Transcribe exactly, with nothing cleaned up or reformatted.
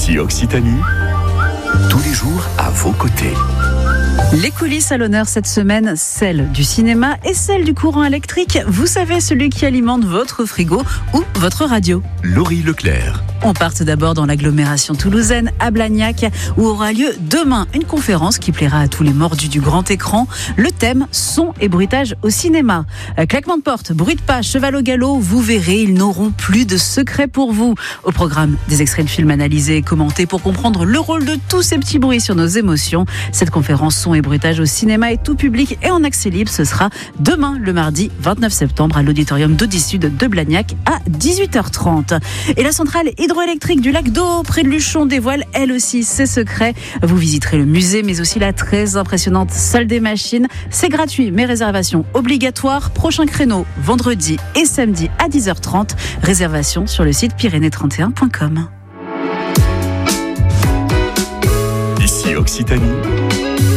Ici Occitanie, tous les jours à vos côtés. Les coulisses à l'honneur cette semaine, celle du cinéma et celle du courant électrique. Vous savez, celui qui alimente votre frigo ou votre radio. Laurie Leclerc. On part d'abord dans l'agglomération toulousaine, à Blagnac, où aura lieu demain une conférence qui plaira à tous les mordus du grand écran. Le thème, son et bruitage au cinéma. Claquement de porte, bruit de pas, cheval au galop, vous verrez, ils n'auront plus de secrets pour vous. Au programme, des extraits de films analysés et commentés pour comprendre le rôle de tous ces petits bruits sur nos émotions. Cette conférence son et bruitage au cinéma est tout public et en accès libre. Ce sera demain, le mardi vingt-neuf septembre, à l'auditorium d'Audi-Sud de Blagnac à dix-huit heures trente. Et la centrale hydroélectrique du lac d'Eau, près de Luchon, dévoile elle aussi ses secrets. Vous visiterez le musée, mais aussi la très impressionnante salle des machines. C'est gratuit, mais réservation obligatoire. Prochain créneau, vendredi et samedi à dix heures trente. Réservation sur le site pyrénées trente et un point com. Ici Occitanie,